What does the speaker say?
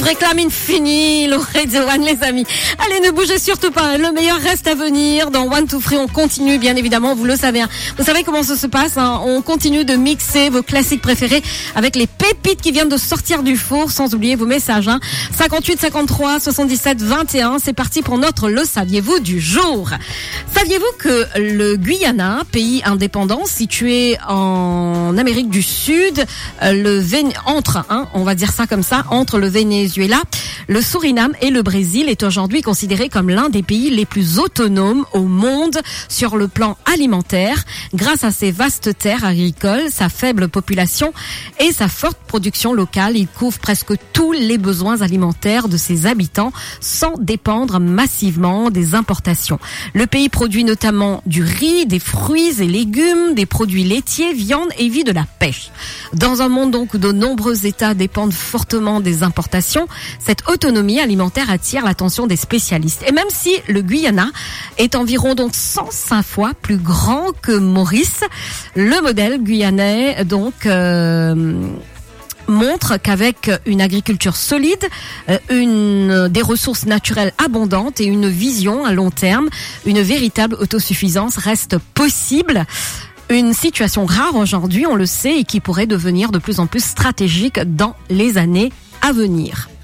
réclame infini, Lorenzo One, les amis. Allez, ne bougez surtout pas. Le meilleur reste à venir. Dans One to Free, on continue, bien évidemment. Vous le savez. Vous savez comment ça se passe. On continue de mixer vos classiques préférés avec les pépites qui viennent de sortir du four, sans oublier vos messages. 58 53 77 21. C'est parti pour notre Le Saviez-vous du jour. Saviez-vous que le Guyana, pays indépendant situé en Amérique du Sud, on va dire ça comme ça, entre le Venezuela, le Suriname et le Brésil, est aujourd'hui considéré comme l'un des pays les plus autonomes au monde sur le plan alimentaire, grâce à ses vastes terres agricoles, sa faible population et sa forte production locale. Il couvre presque tous les besoins alimentaires de ses habitants sans dépendre massivement des importations. Le pays produit notamment du riz, des fruits et légumes, des produits laitiers, viande et vit de la pêche. Dans un monde donc où de nombreux États dépendent fortement des importations, cette autonomie alimentaire attire l'attention des spécialistes. Et même si le Guyana est environ donc 105 fois plus grand que Maurice, le modèle guyanais montre qu'avec une agriculture solide, des ressources naturelles abondantes et une vision à long terme, une véritable autosuffisance reste possible. Une situation rare aujourd'hui, on le sait, et qui pourrait devenir de plus en plus stratégique dans les années à venir.